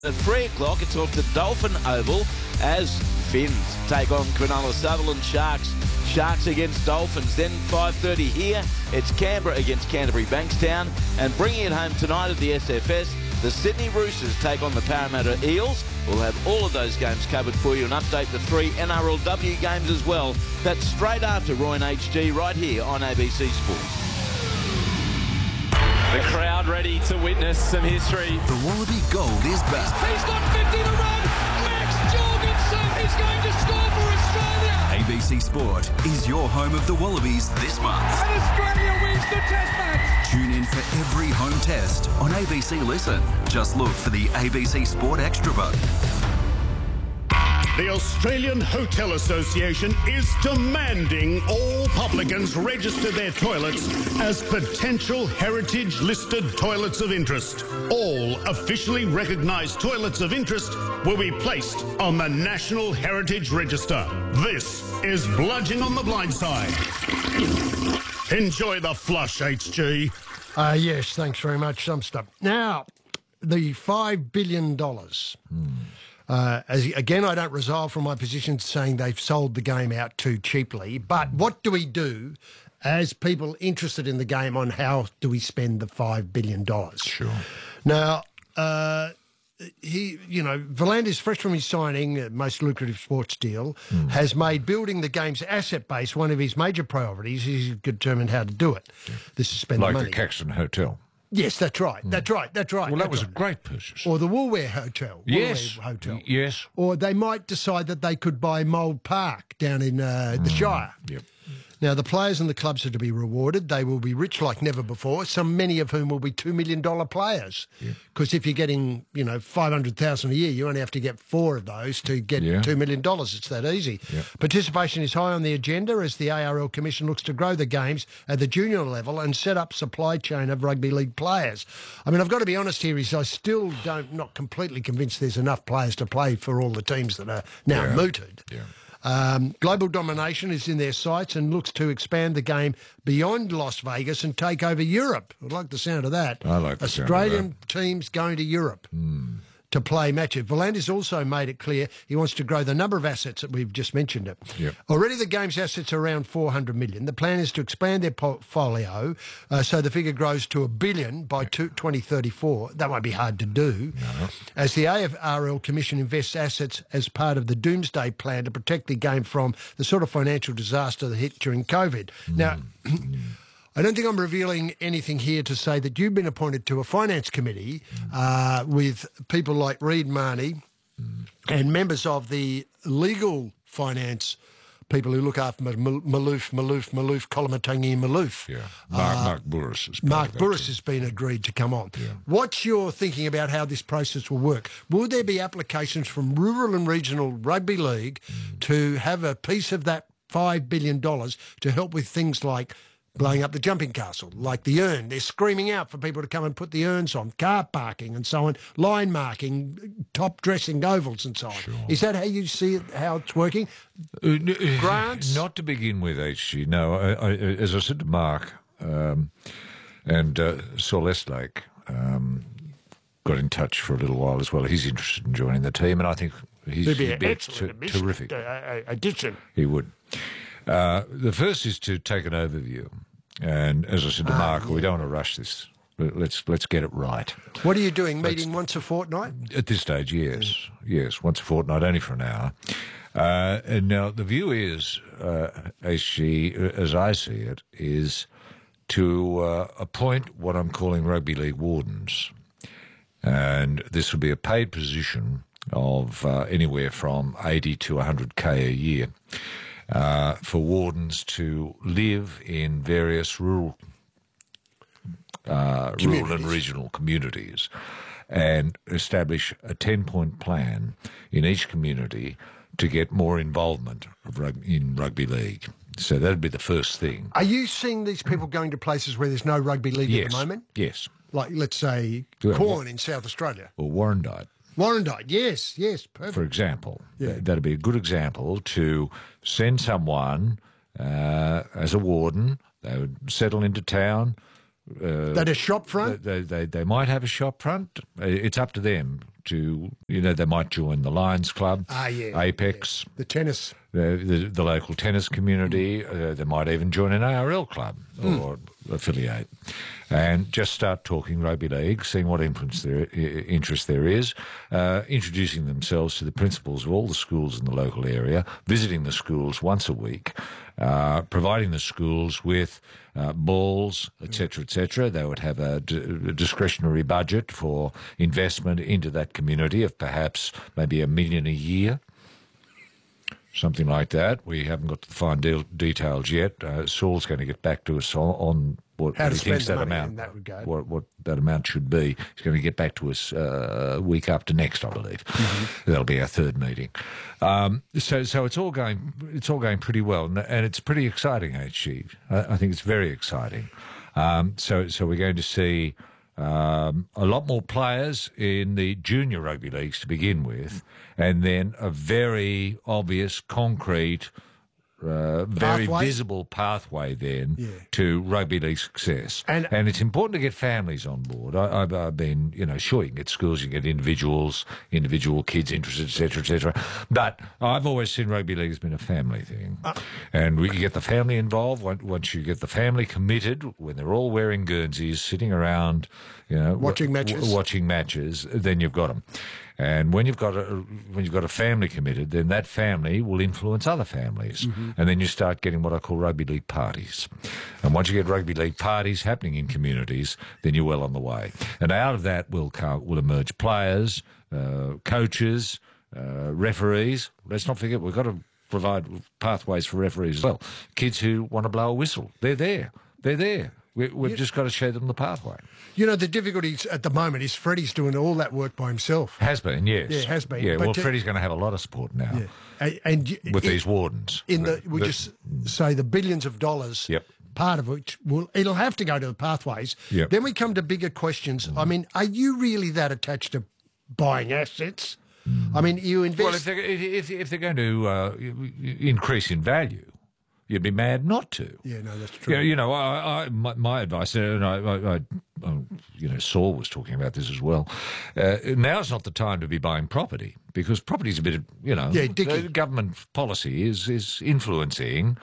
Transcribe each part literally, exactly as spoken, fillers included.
At three o'clock, it's off to Dolphin Oval as Finns take on Cronulla Sutherland Sharks. Sharks against Dolphins. Then five thirty here, it's Canberra against Canterbury Bankstown. And bringing it home tonight at the S F S, the Sydney Roosters take on the Parramatta Eels. We'll have all of those games covered for you and update the three N R L W games as well. That's straight after Roy and H G right here on A B C Sport. The crowd ready to witness some history. The Wallaby Gold is back. He's got fifty to run. Max Jorgensen is going to score for Australia. A B C Sport is your home of the Wallabies this month. And Australia wins the Test match. Tune in for every home test on A B C Listen. Just look for the A B C Sport Extra button. The Australian Hotel Association is demanding all publicans register their toilets as potential heritage-listed toilets of interest. All officially recognised toilets of interest will be placed on the National Heritage Register. This is Bludging on the Blind Side. Enjoy the flush, H G. Uh, yes, thanks very much, some stuff. Now, the five billion dollars. Hmm. Uh, as, again, I don't resolve from my position saying they've sold the game out too cheaply. But what do we do as people interested in the game on how do we spend the five billion dollars? Sure. Now, uh, he, you know, Volandis, fresh from his signing, uh, most lucrative sports deal, mm. has made building the game's asset base one of his major priorities. He's determined how to do it. Yeah. This is spending like money. Like the Caxton Hotel. Yes, that's right. That's right. That's right. Well, that's that was right. a great purchase. Or the Woolware Hotel. Yes. Woolware Hotel. Yes. Or they might decide that they could buy Mould Park down in uh, the mm. Shire. Yep. Now, the players and the clubs are to be rewarded. They will be rich like never before, some many of whom will be two million dollars players. Because yep. if you're getting, you know, five hundred thousand dollars a year, you only have to get four of those to get yeah. two million dollars. It's that easy. Yep. Participation is high on the agenda as the A R L Commission looks to grow the games at the junior level and set up supply chain of rugby league players. I mean, I've got to be honest here, is I still don't, not completely convinced there's enough players to play for all the teams that are now yeah. mooted. Yeah. Um, global domination is in their sights and looks to expand the game beyond Las Vegas and take over Europe. I like the sound of that. I like the Australian sound of that. teams going to Europe. Mm. to play matches. Volandis also made it clear he wants to grow the number of assets that we've just mentioned. It. Yep. Already the game's assets are around four hundred million. The plan is to expand their portfolio uh, so the figure grows to a billion by twenty thirty-four. That won't be hard to do. No. As the A F R L Commission invests assets as part of the doomsday plan to protect the game from the sort of financial disaster that hit during COVID. Mm. Now, I don't think I'm revealing anything here to say that you've been appointed to a finance committee uh, with people like Reid Marnie mm. and members of the legal finance people who look after Maloof, Maloof, Maloof, Kolomatangi and Maloof. Yeah, Mark, uh, Mark Burris. Is Mark Burris has been agreed to come on. Yeah. What's your thinking about how this process will work? Will there be applications from rural and regional rugby league mm. to have a piece of that five billion dollars to help with things like blowing up the jumping castle, like the urn? They're screaming out for people to come and put the urns on, car parking and so on, line marking, top dressing ovals and so on. Sure. Is that how you see it, how it's working? Uh, Grants? Not to begin with, H G. No, I, I, as I said to Mark um, and uh, Saul Estlake um, got in touch for a little while as well. He's interested in joining the team, and I think he's He'd be, he'd be an excellent t- terrific. Uh, addition. He would. Uh, the first is to take an overview, and as I said to Ah, Mark, yeah. we don't want to rush this. Let's let's get it right. What are you doing? Let's, meeting once a fortnight? At this stage, yes, yes, once a fortnight, only for an hour. Uh, and now the view is, uh, H G, as I see it, is to uh, appoint what I'm calling rugby league wardens, and this will be a paid position of uh, anywhere from eighty to one hundred K a year. Uh, for wardens to live in various rural, uh, rural and regional communities and establish a ten-point plan in each community to get more involvement of rug- in rugby league. So that'd be the first thing. Are you seeing these people going to places where there's no rugby league yes. at the moment? Yes. Like, let's say, Yeah, Corn well, in South Australia. Or Warrandyte. Warrandyte, yes, yes, perfect. For example, Yeah. Th- that'd be a good example to send someone uh, as a warden. They would settle into town. Uh, that a shop front? They, they, they might have a shop front. It's up to them. to, you know, they might join the Lions Club, Ah, yeah, Apex, The tennis. the, the, the local tennis community. Uh, they might even join an A R L club or affiliate, and just start talking rugby league, seeing what influence there, i- interest there is, uh, introducing themselves to the principals of all the schools in the local area, visiting the schools once a week, uh, providing the schools with uh, balls, et cetera, et cetera. They would have a, d- a discretionary budget for investment into that community of perhaps maybe a million a year. Something like that. We haven't got the fine de- details yet. Uh, Saul's going to get back to us on, on what, How what to he spend thinks the that money amount, in that regard. What, what that amount should be. He's going to get back to us uh, a week after next, I believe. Mm-hmm. That'll be our third meeting. Um, so, so it's all going, it's all going pretty well, and, and it's pretty exciting. H G, I, I think it's very exciting. Um, so, so we're going to see. Um, a lot more players in the junior rugby leagues to begin with, and then a very obvious, concrete, uh, very Pathway? visible pathway then Yeah. to rugby league success. And- And, it's important to get families on board. I, I've, I've been, you know, sure, you can get schools, you can get individuals, individual kids interested, et cetera, et cetera. But I've always seen rugby league has been a family thing. Uh, and we get the family involved. Once once you get the family committed, when they're all wearing Guernseys, sitting around, you know, Watching w- matches. watching matches, then you've got them. And when you've got a when you've got a family committed, then that family will influence other families, Mm-hmm. and then you start getting what I call rugby league parties. And once you get rugby league parties happening in communities, then you're well on the way. And out of that will come, will emerge players, uh, coaches, uh, referees. Let's not forget we've got to provide pathways for referees as well. Kids who want to blow a whistle, they're there. They're there. We, we've just got to show them the pathway. You know, the difficulties at the moment is Freddie's doing all that work by himself. Has been, yes. Yeah, has been. Yeah, But well, to- Freddie's going to have a lot of support now Yeah. And, and y- with in- these wardens. in the we The- just say the billions of dollars. Yep. Part of which will it'll have to go to the pathways. Yep. Then we come to bigger questions. I mean, are you really that attached to buying assets? I mean, you invest. Well, if they're, if, if they're going to uh, increase in value, you'd be mad not to. yeah, no, that's true. You know, you know I, I, my, my advice, and I, I, I, um, you know, Saul was talking about this as well. Uh, now's not the time to be buying property because property's a bit of, you know, Yeah, dicky. the government policy is is influencing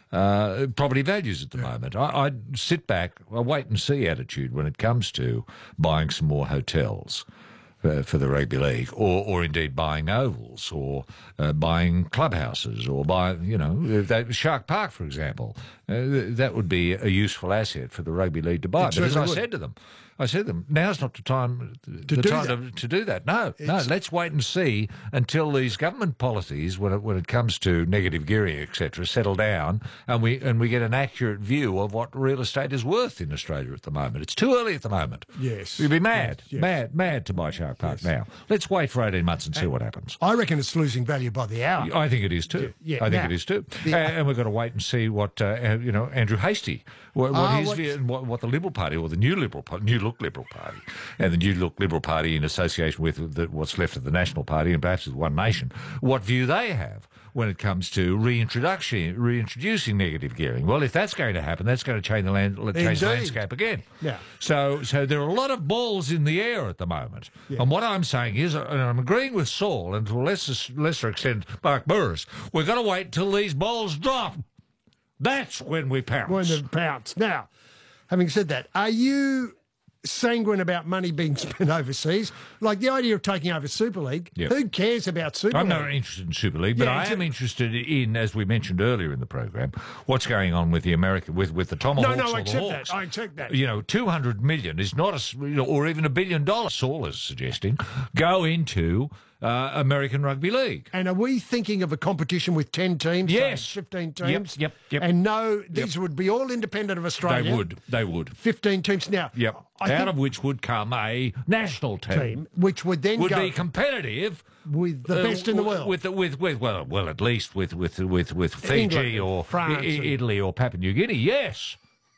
uh, property values at the moment. I, I'd sit back, a wait and see attitude when it comes to buying some more hotels. Uh, for the rugby league, or, or indeed buying ovals, or uh, buying clubhouses, or buying, you know, that Shark Park, for example. Uh, that would be a useful asset for the rugby league to buy. It But as I certainly would. said to them, I said to them, now's not the time the do time that. To, to do that. No, no, It's- let's wait and see until these government policies, when it, when it comes to negative gearing, et cetera, settle down, and we and we get an accurate view of what real estate is worth in Australia at the moment. It's too early at the moment. Yes. You'd be mad, Yes, yes. mad, mad to buy Shark Park now. Let's wait for eighteen months and see what happens. I reckon it's losing value by the hour. I think it is too. Yeah, yeah. I think Now, it is too. the- Uh, and we've got to wait and see what uh, uh, you know Andrew Hastie, what, what Ah, his what's- view, and what, what the Liberal Party or the New Liberal Party, New Look Liberal Party, and the New Look Liberal Party in association with the, what's left of the National Party and perhaps with One Nation, what view they have when it comes to reintroduction, reintroducing negative gearing. Well, if that's going to happen, that's going to change the land, change the Indeed. landscape again. Yeah. So, so there are a lot of balls in the air at the moment. And what I'm saying is, and I'm agreeing with Saul, and to a lesser, lesser extent, Mark Burris, we've got to wait till these balls drop. That's when we pounce. When the pounce. Now, having said that, are you sanguine about money being spent overseas? Like the idea of taking over Super League, Yep. who cares about Super I'm League? not interested in Super League, but Yeah, I it's am a- interested in, as we mentioned earlier in the program, what's going on with the America with with the Tomahawks No, no, or I the accept Hawks. that. I accept that. You know, two hundred million is not a, s- you know, or even a billion dollars. Saul is suggesting go into uh, American Rugby League. And are we thinking of a competition with ten teams? say Yes. fifteen Yep, teams? yep, yep. And no, these would be all independent of Australia. They would. They would. fifteen teams. Now, Yep. I Out think of which would come a national team. team, which would then Would go be competitive with the best in the w- world. With, the- with, with, well, well, at least with, with, with, with Fiji England, or France I- I- and- Italy or Papua New Guinea, yes.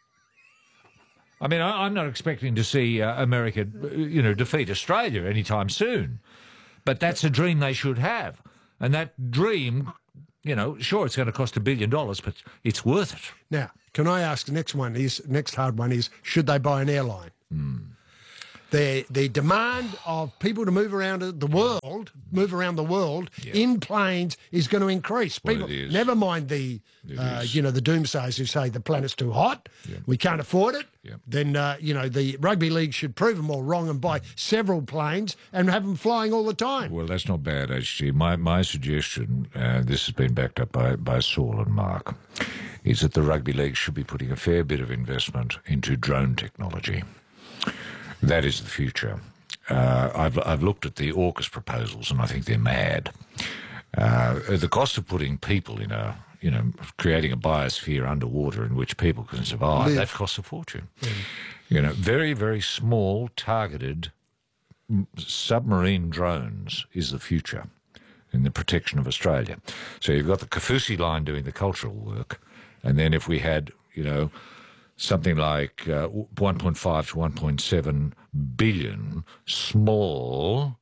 I mean, I, I'm not expecting to see uh, America, uh, you know, defeat Australia anytime soon. But that's a dream they should have. And that dream, you know, sure, it's going to cost a billion dollars, but it's worth it. Now, can I ask the next one is next hard one is should they buy an airline? The the demand of people to move around the world, move around the world Yeah. in planes is going to increase. Well, People, it is. never mind the, It uh, is. you know, the doomsayers who say the planet's too hot, Yeah. we can't afford it. Yeah. Then uh, you know the rugby league should prove them all wrong and buy several planes and have them flying all the time. Well, that's not bad, H G. My my suggestion, uh, this has been backed up by, by Saul and Mark, is that the rugby league should be putting a fair bit of investment into drone technology. That is the future. Uh, I've I've looked at the AUKUS proposals and I think they're mad. Uh, the cost of putting people in a, you know, creating a biosphere underwater in which people can survive, Live. that costs a fortune. You know, very, very small, targeted m- submarine drones is the future in the protection of Australia. So you've got the Kafusi line doing the cultural work, and then if we had, you know, something like uh, one point five to one point seven billion small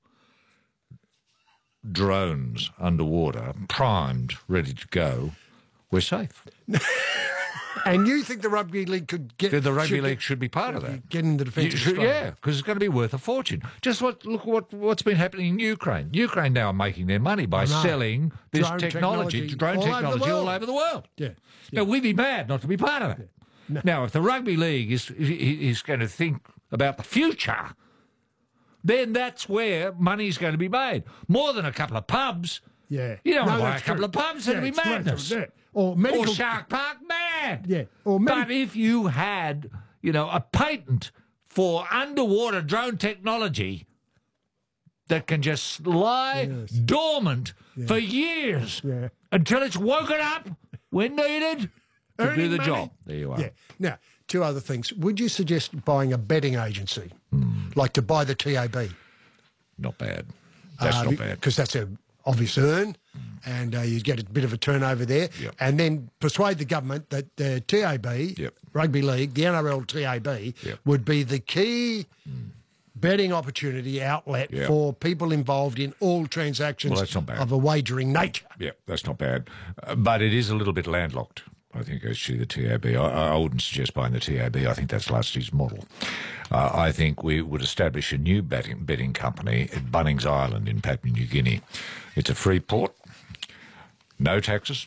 drones underwater, primed, ready to go, we're safe. And you think the rugby league could get The rugby should league get, should be part of that. get in the defence? You of should- Australia? yeah, because it's going to be worth a fortune. Just what look what what's been happening in Ukraine. Ukraine now are making their money by I know. selling this Drone technology, technology drone all over the technology all world. over the world. Yeah. Now we'd be mad not to be part of it. Now, if the rugby league is is going to think about the future, then that's where money's going to be made. More than a couple of pubs. Yeah. You don't No, want to buy a that's couple true. of pubs. Yeah, That'd be it's right, madness. yeah. Or medical. Or Shark Park, mad. Yeah, or medi- But if you had, you know, a patent for underwater drone technology that can just lie Yes. dormant for years Yeah. until it's woken up when needed to do Earning the money. job. There you are. Yeah. Now, two other things. Would you suggest buying a betting agency, Hmm. like to buy the T A B? Not bad. That's not bad. Because that's a obvious earn, and uh, you get a bit of a turnover there. Yep. And then persuade the government that the T A B, Yep. Rugby League, the N R L T A B, Yep. would be the key betting opportunity outlet Yep. for people involved in all transactions Well, that's not bad. of a wagering nature. Yeah, that's not bad. Uh, but it is a little bit landlocked, I think, actually, the T A B. I, I wouldn't suggest buying the T A B. I think that's Lusty's model. Uh, I think we would establish a new betting, betting company at Bunnings Island in Papua New Guinea. It's a free port, no taxes,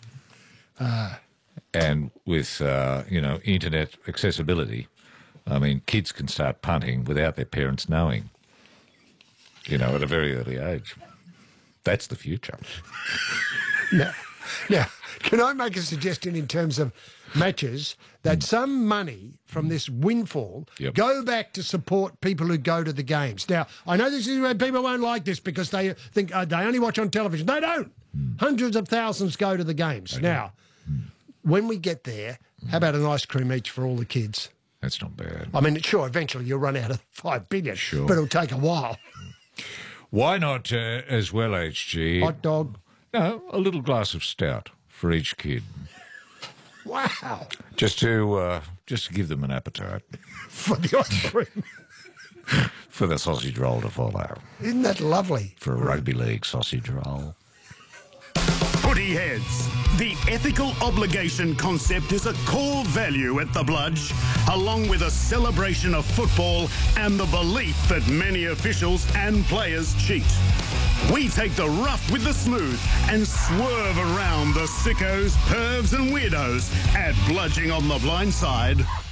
and with, uh, you know, internet accessibility. I mean, kids can start punting without their parents knowing, you know, at a very early age. That's the future. Now, now, can I make a suggestion in terms of matches that some money from this windfall Yep. go back to support people who go to the games? Now, I know this is where people won't like this because they think uh, they only watch on television. They don't. Hundreds of thousands go to the games. Now, when we get there, how about an ice cream each for all the kids? That's not bad. I mean, sure, eventually you'll run out of five billion, Sure. but it'll take a while. Why not, uh, as well, H G? Hot dog. No, a little glass of stout for each kid, Wow. just to uh, just to give them an appetite For the ice cream. for the sausage roll to follow. Isn't that lovely? For a rugby league sausage roll. Footy heads. The ethical obligation concept is a core value at the Bludge, along with a celebration of football and the belief that many officials and players cheat. We take the rough with the smooth and swerve around the sickos, pervs and weirdos at Bludging on the Blind Side.